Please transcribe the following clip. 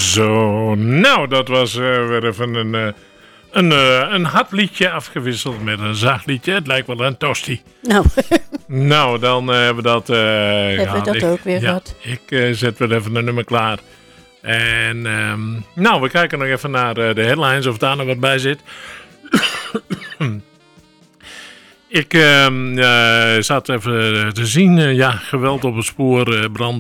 Zo, nou dat was weer even een hard liedje afgewisseld met een zacht liedje. Het lijkt wel een tosti. Nou, Nou, dan hebben we dat hebben we dat ook weer gehad. Ik zet weer even een nummer klaar. En nou, we kijken nog even naar de headlines of daar nog wat bij zit. Ik zat even te zien, geweld op het spoor, brand